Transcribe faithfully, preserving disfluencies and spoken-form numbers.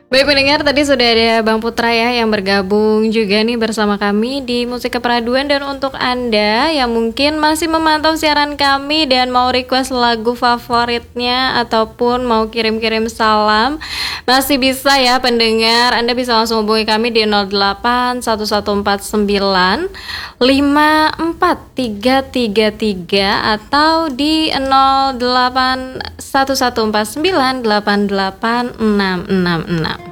Baik pendengar, tadi sudah ada Bang Putra ya yang bergabung juga nih bersama kami di Musik Keperaduan. Dan untuk Anda yang mungkin masih memantau siaran kami dan mau request lagu favoritnya ataupun mau kirim-kirim salam, masih bisa ya pendengar. Anda bisa langsung hubungi kami di nol delapan satu satu empat sembilan lima empat tiga tiga tiga atau di nol delapan satu satu empat sembilan delapan delapan enam enam enam.